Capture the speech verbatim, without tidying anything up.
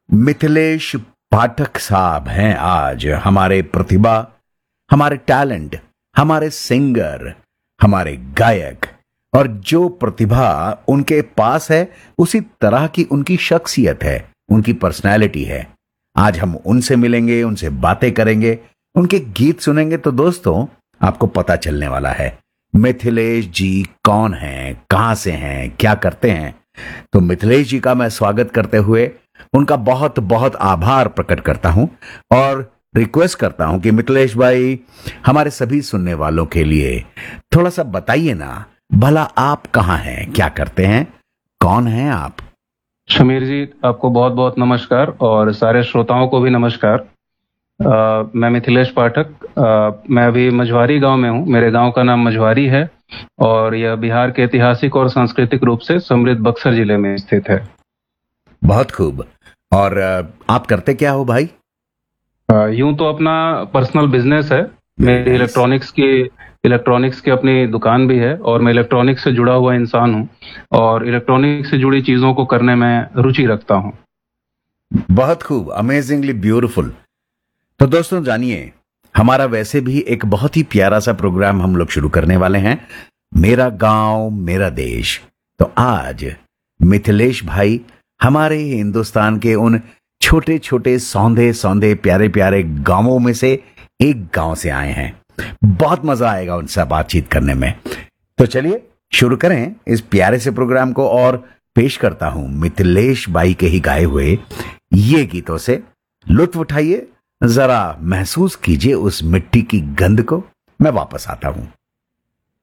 मिथिलेश पाठक साहब हैं आज हमारे प्रतिभा, हमारे टैलेंट, हमारे सिंगर, हमारे गायक। और जो प्रतिभा उनके पास है उसी तरह की उनकी शख्सियत है, उनकी पर्सनैलिटी है। आज हम उनसे मिलेंगे, उनसे बातें करेंगे, उनके गीत सुनेंगे तो दोस्तों आपको पता चलने वाला है मिथिलेश जी कौन हैं, कहां से हैं, क्या करते हैं। तो मिथिलेश जी का मैं स्वागत करते हुए उनका बहुत बहुत आभार प्रकट करता हूं और रिक्वेस्ट करता हूं कि मिथिलेश भाई हमारे सभी सुनने वालों के लिए थोड़ा सा बताइए ना, भला आप कहां हैं, क्या करते हैं, कौन हैं आप? समीर जी, आपको बहुत बहुत नमस्कार और सारे श्रोताओं को भी नमस्कार। आ, मैं मिथिलेश पाठक, आ, मैं अभी मझवारी गांव में हूं। मेरे गांव का नाम मझवारी है और यह बिहार के ऐतिहासिक और सांस्कृतिक रूप से समृद्ध बक्सर जिले में स्थित है। बहुत खूब। और आप करते क्या हो भाई? आ, यूं तो अपना पर्सनल बिजनेस है। मेरी इलेक्ट्रॉनिक्स की इलेक्ट्रॉनिक्स की अपनी दुकान भी है और मैं इलेक्ट्रॉनिक्स से जुड़ा हुआ इंसान हूं और इलेक्ट्रॉनिक्स से जुड़ी चीजों को करने में रुचि रखता हूं। बहुत खूब, अमेजिंगली ब्यूटीफुल। तो दोस्तों जानिए, हमारा वैसे भी एक बहुत ही प्यारा सा प्रोग्राम हम लोग शुरू करने वाले हैं, मेरा गांव मेरा देश। तो आज मिथिलेश भाई हमारे हिंदुस्तान के उन छोटे छोटे सौंदे सौंदे प्यारे प्यारे गांवों में से एक गांव से आए हैं। बहुत मजा आएगा उनसे बातचीत करने में। तो चलिए शुरू करें इस प्यारे से प्रोग्राम को और पेश करता हूं मिथिलेश भाई के ही गाए हुए ये गीतों से। लुत्फ उठाइए, जरा महसूस कीजिए उस मिट्टी की गंध को। मैं वापस आता हूं।